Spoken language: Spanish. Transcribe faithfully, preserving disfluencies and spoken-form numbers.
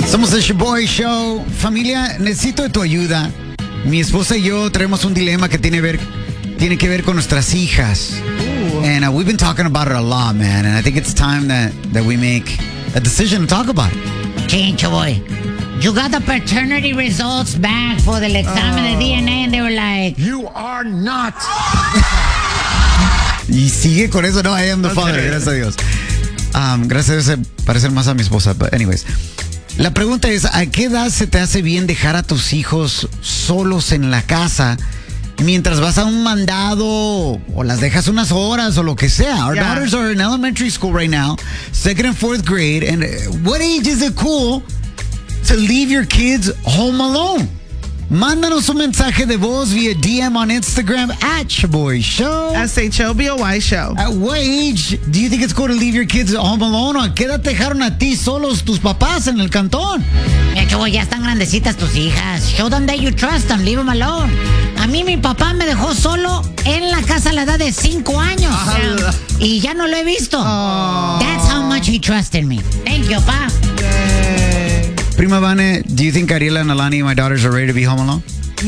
Somos el Shaboy Show. Familia, necesito de tu ayuda. Mi esposa y yo traemos un dilema que tiene, ver, tiene que ver con nuestras hijas. Ooh. And uh, we've been talking about it a lot, man. And I think it's time that, that we make a decision to talk about it. Sí, Shaboy. You got the paternity results back for the examen de D N A and they were like, you are not. Y sigue con eso. No, I am the father. Okay. Gracias a Dios. Um, gracias a Dios se parece más a mi esposa. But anyways. La pregunta es, ¿a qué edad se te hace bien dejar a tus hijos solos en la casa mientras vas a un mandado o las dejas unas horas o lo que sea? Our yeah. daughters are in elementary school right now, second and fourth grade, and what age is it cool to leave your kids home alone? Mándanos un mensaje de voz via D M on Instagram at Shaboy Show. S H O B O Y Show. At what age do you think it's cool to leave your kids home alone? ¿O a qué edad te dejaron a ti solos tus papás en el cantón? Mira, Shaboy, ya están grandecitas tus hijas. Show them that you trust them. Leave them alone. A mí mi papá me dejó solo en la casa a la edad de cinco años. Uh, y ya no lo he visto. Oh. That's how much he trusted me. Thank you, pa. Prima Vane, do you think Ariela and Alani, my daughters, are ready to be home alone?